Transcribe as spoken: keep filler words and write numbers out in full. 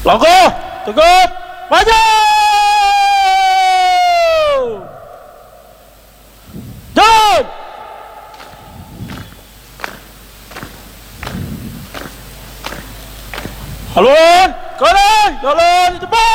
Langkah tegap maju. Jalan. Haluan kanan, jalan di depan.